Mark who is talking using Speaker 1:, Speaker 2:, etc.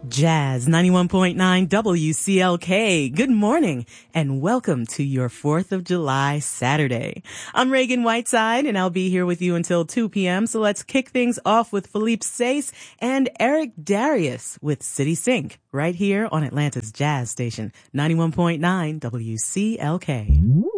Speaker 1: Jazz 91.9 WCLK. Good morning and welcome to your 4th of July Saturday. I'm Reagan Whiteside and I'll be here with you until 2 p.m. So let's kick things off with Philippe Sace and Eric Darius with City Sync right here on Atlanta's Jazz Station 91.9 WCLK.